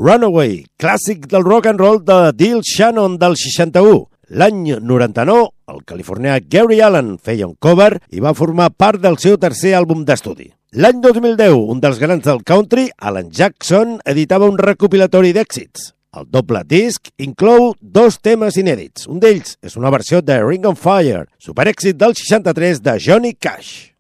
Runaway, clàssic del rock and roll de Dil Shannon del 61. L'any 99, el californià Gary Allan feia un cover i va formar part del seu tercer àlbum d'estudi. L'any 2010, un dels grans del country, Alan Jackson, editava un recopilatori d'èxits. El doble disc inclou 2 temes inèdits. Un d'ells és una versió de Ring on Fire, superèxit del 63 de Johnny Cash.